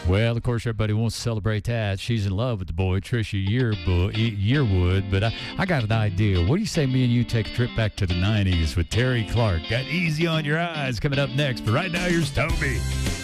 Well, of course, everybody wants to celebrate that. She's in love with the boy, Trisha Yearwood. But I got an idea. What do you say me and you take a trip back to the 90s with Terry Clark? Got Easy on Your Eyes coming up next. But right now, here's Toby.